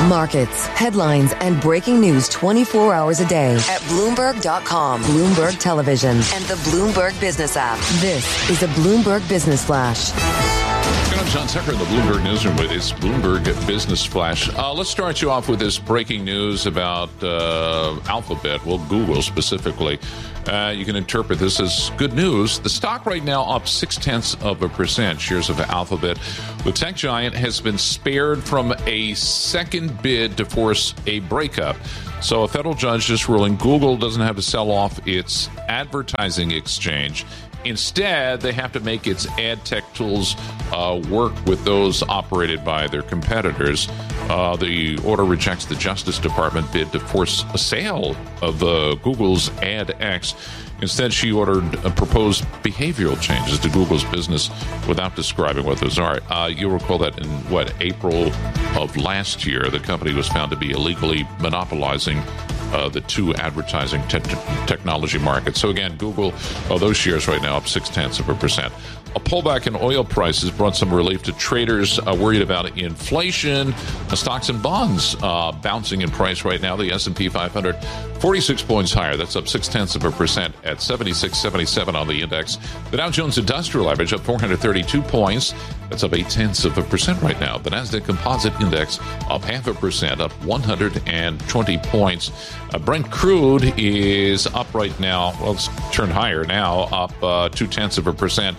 Markets, headlines, and breaking news 24 hours a day at Bloomberg.com, Bloomberg Television, and the Bloomberg Business app. This is a Bloomberg Business Flash. I'm John Tucker in the Bloomberg Newsroom with this Bloomberg Business Flash. Let's start you off with this breaking news about Alphabet, well, Google specifically. You can interpret this as good news. The stock right now up 0.6%. Shares of Alphabet. The tech giant has been spared from a second bid to force a breakup. So a federal judge just ruling Google doesn't have to sell off its advertising exchange. Instead, they have to make its ad tech tools work with those operated by their competitors. The order rejects the Justice Department bid to force a sale of Google's AdX. Instead, she ordered proposed behavioral changes to Google's business without describing what those are. You'll recall that in, April of last year, the company was found to be illegally monopolizing the two advertising technology markets. So again, Google, those shares right now up 0.6%. A pullback in oil prices brought some relief to traders worried about inflation. Stocks and bonds bouncing in price right now. The S&P 500, 46 points higher. That's up 0.6% at 76.77 on the index. The Dow Jones Industrial Average up 432 points. That's up 0.8% right now. The Nasdaq Composite Index up 0.5%, up 120 points. Brent crude is up right now. Well, it's turned higher now, up 0.2%.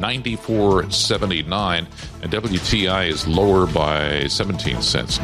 94.79, and WTI is lower by 17 cents,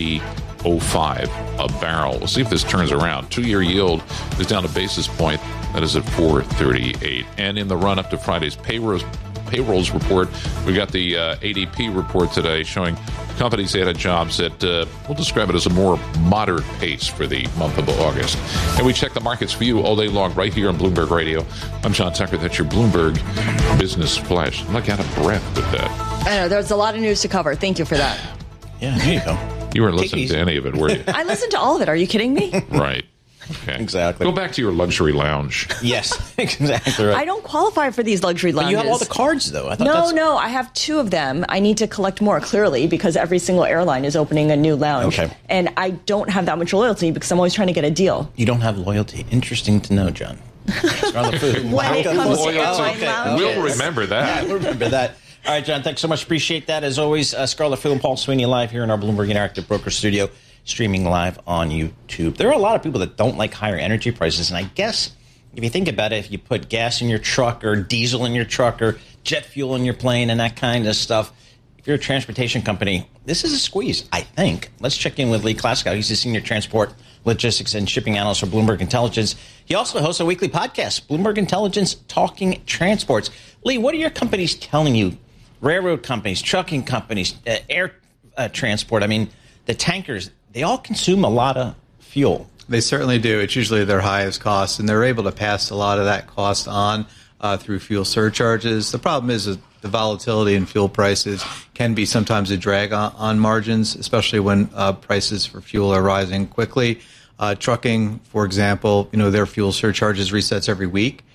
90.05 a barrel. We'll see if this turns around. 2-year yield is down a basis point. That is at 4.38. And in the run up to Friday's payrolls report, we got the ADP report today showing companies added jobs at, we'll describe it as a more moderate pace for the month of August. And we check the markets for you all day long right here on Bloomberg Radio. I'm John Tucker. That's your Bloomberg Business Flash. I'm like out of breath with that. I know. There's a lot of news to cover. Thank you for that. Yeah, there you go. You weren't listening to any of it, were you? I listened to all of it. Are you kidding me? Right. Okay. Exactly. Go back to your luxury lounge. Yes, exactly right. I don't qualify for these luxury lounges. But you have all the cards, though. No, I have 2 of them. I need to collect more, clearly, because every single airline is opening a new lounge. Okay. And I don't have that much loyalty because I'm always trying to get a deal. You don't have loyalty. Interesting to know, John. When it comes to airline lounges. We'll remember that. Yeah, we'll remember that. All right, John, thanks so much. Appreciate that. As always, Scarlett Fu and Paul Sweeney live here in our Bloomberg Interactive Broker Studio, streaming live on YouTube. There are a lot of people that don't like higher energy prices, and I guess if you think about it, if you put gas in your truck or diesel in your truck or jet fuel in your plane and that kind of stuff, if you're a transportation company, this is a squeeze, I think. Let's check in with Lee Klaskow. He's the Senior Transport, Logistics, and Shipping Analyst for Bloomberg Intelligence. He also hosts a weekly podcast, Bloomberg Intelligence Talking Transports. Lee, what are your companies telling you? Railroad companies, trucking companies, air transport, I mean, the tankers, they all consume a lot of fuel. They certainly do. It's usually their highest cost, and they're able to pass a lot of that cost on through fuel surcharges. The problem is that the volatility in fuel prices can be sometimes a drag on margins, especially when prices for fuel are rising quickly. Trucking, for example, their fuel surcharges resets every week.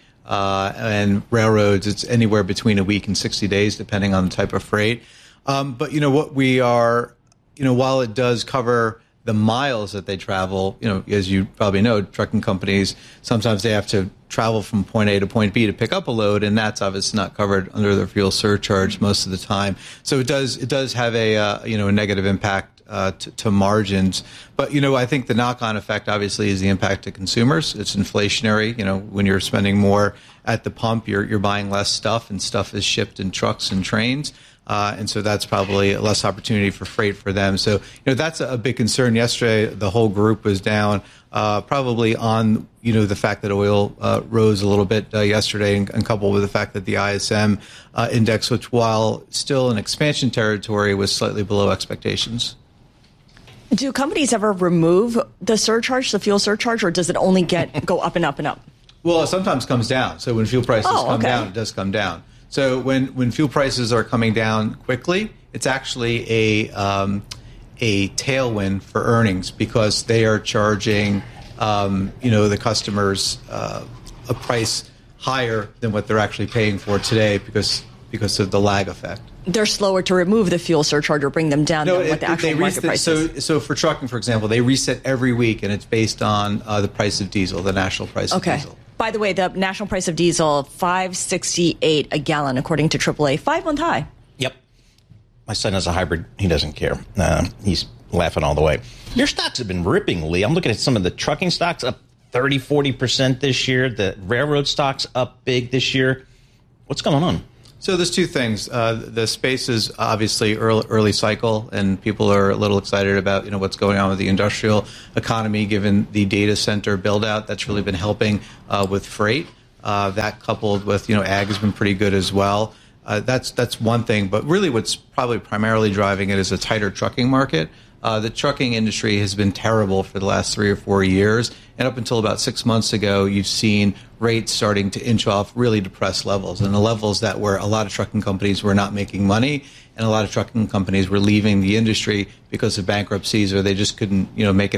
And railroads, it's anywhere between a week and 60 days, depending on the type of freight. But what we are, while it does cover the miles that they travel, as you probably know, trucking companies, sometimes they have to travel from point A to point B to pick up a load, and that's obviously not covered under their fuel surcharge most of the time. So it does have a negative impact to margins. But, I think the knock-on effect, obviously, is the impact to consumers. It's inflationary. When you're spending more at the pump, you're buying less stuff, and stuff is shipped in trucks and trains. And so that's probably less opportunity for freight for them. So, that's a big concern. Yesterday, the whole group was down, probably on, the fact that oil rose a little bit yesterday, and coupled with the fact that the ISM index, which while still in expansion territory, was slightly below expectations. Do companies ever remove the surcharge, the fuel surcharge, or does it only go up and up and up? Well, it sometimes comes down. So when fuel prices come down, it does come down. So when fuel prices are coming down quickly, it's actually a tailwind for earnings because they are charging the customers a price higher than what they're actually paying for today because of the lag effect. they're slower to remove the fuel surcharge or bring them down than what the actual market price is. So for trucking, for example, they reset every week, and it's based on the price of diesel, the national price of diesel. By the way, the national price of diesel, $5.68 a gallon, according to AAA, 5-month high. Yep. My son has a hybrid. He doesn't care. He's laughing all the way. Your stocks have been ripping, Lee. I'm looking at some of the trucking stocks up 30, 40% this year. The railroad stocks up big this year. What's going on? So there's two things. The space is obviously early cycle, and people are a little excited about what's going on with the industrial economy, given the data center build out. That's really been helping with freight. That coupled with ag has been pretty good as well. That's one thing. But really, what's probably primarily driving it is a tighter trucking market. The trucking industry has been terrible for the last 3 or 4 years. And up until about 6 months ago, you've seen rates starting to inch off really depressed levels, and the levels that where a lot of trucking companies were not making money, and a lot of trucking companies were leaving the industry because of bankruptcies, or they just couldn't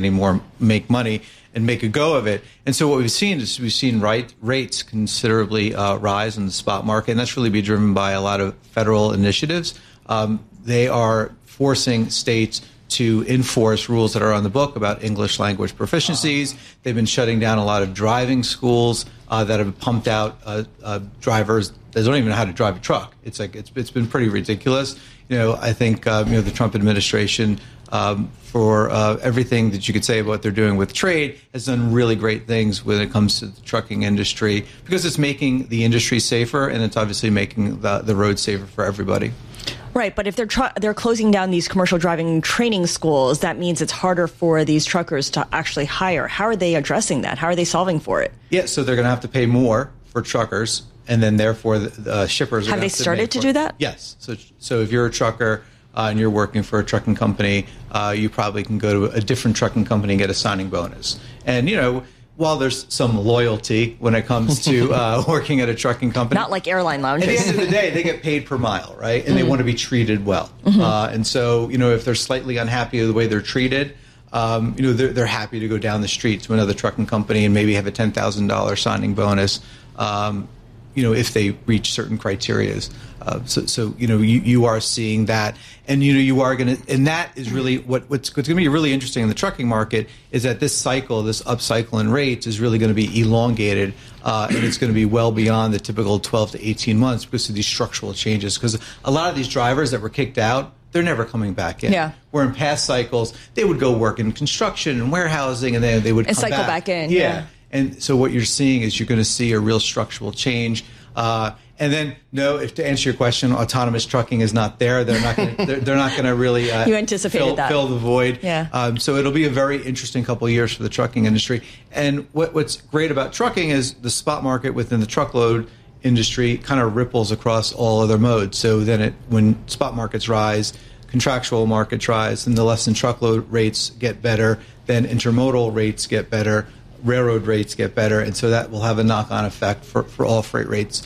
make money and make a go of it. And so what we've seen is rates considerably rise in the spot market, and that's really be driven by a lot of federal initiatives. They are forcing states to enforce rules that are on the book about English language proficiencies. They've been shutting down a lot of driving schools that have pumped out drivers that don't even know how to drive a truck. It's been pretty ridiculous. I think the Trump administration, for everything that you could say about what they're doing with trade, has done really great things when it comes to the trucking industry, because it's making the industry safer, and it's obviously making the road safer for everybody. Right, but if they're closing down these commercial driving training schools, that means it's harder for these truckers to actually hire. How are they addressing that? How are they solving for it? Yeah, so they're going to have to pay more for truckers, and then therefore the shippers are have they started to do that? Yes. So if you're a trucker and you're working for a trucking company, you probably can go to a different trucking company and get a signing bonus. And while there's some loyalty when it comes to working at a trucking company, not like airline lounges. At the end of the day, they get paid per mile, right? And they want to be treated well. And so, if they're slightly unhappy with the way they're treated, they're happy to go down the street to another trucking company and maybe have a $10,000 signing bonus, if they reach certain criteria. So you are seeing that, and you are going to, and that is really what's going to be really interesting in the trucking market is that this upcycle in rates is really going to be elongated, and it's going to be well beyond the typical 12 to 18 months because of these structural changes. Because a lot of these drivers that were kicked out, they're never coming back in. Yeah. Where in past cycles, they would go work in construction and warehousing, and then they would come cycle back in. Yeah. And so what you're seeing is you're going to see a real structural change. And then, if to answer your question, autonomous trucking is not there. They're not going to really you anticipated fill the void. Yeah. So it'll be a very interesting couple of years for the trucking industry. And what's great about trucking is the spot market within the truckload industry kind of ripples across all other modes. So then when spot markets rise, contractual markets rise, and the less than truckload rates get better, then intermodal rates get better, railroad rates get better, and so that will have a knock-on effect for all freight rates.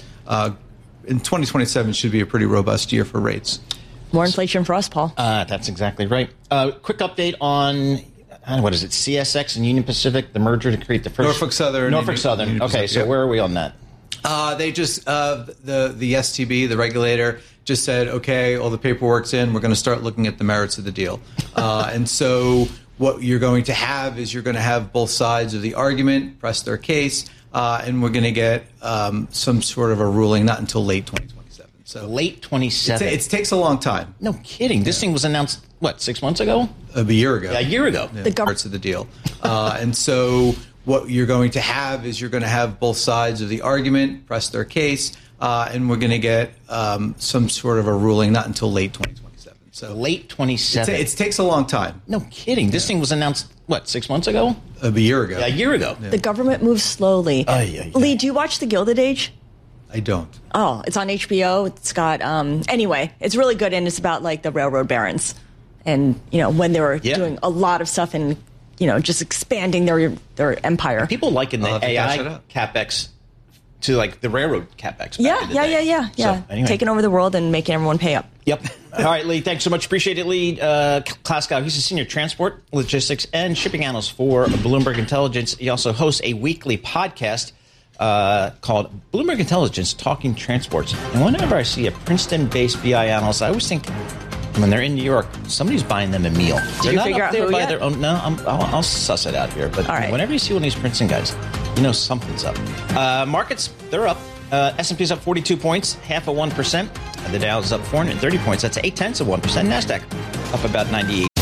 In 2027 should be a pretty robust year for rates. More inflation for us, Paul. That's exactly right. Quick update on, what is it, CSX and Union Pacific, the merger to create the first... Norfolk Southern. Union okay, Pacific, so where are we on that? They just, the STB, the regulator, just said, okay, all the paperwork's in, we're going to start looking at the merits of the deal. And so what you're going to have is you're going to have both sides of the argument press their case, and we're going to get some sort of a ruling not until late 2027. So late 2027. It takes a long time. No kidding. This thing was announced, 6 months ago? A year ago. Yeah, a year ago. The parts of the deal. And so what you're going to have is you're going to have both sides of the argument press their case, and we're going to get some sort of a ruling not until late 2027. So late 2027. It takes a long time. No kidding. This thing was announced, 6 months ago? A year ago. Yeah, a year ago. The government moves slowly. Lee, do you watch The Gilded Age? I don't. Oh, it's on HBO. It's got, anyway, it's really good, and it's about, the railroad barons. And, when they were doing a lot of stuff and, just expanding their empire. People liken the AI CapEx to, the railroad CapEx. Yeah. So, anyway. Taking over the world and making everyone pay up. Yep. All right, Lee, thanks so much. Appreciate it, Lee. Klaskow, he's a senior transport, logistics, and shipping analyst for Bloomberg Intelligence. He also hosts a weekly podcast called Bloomberg Intelligence Talking Transports. And whenever I see a Princeton-based BI analyst, I always think when they're in New York, somebody's buying them a meal. Did you figure out who by yet? their own. No, I'll suss it out here. But All right. whenever you see one of these Princeton guys, you know something's up. Markets, they're up. S&P's up 42 points, 0.5%. The Dow is up 430 points. That's 0.8%. NASDAQ up about 98